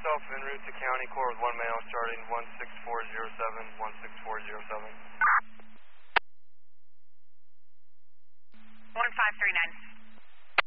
yourself en route to County Court with 1 male starting 16407, 16407. 1539.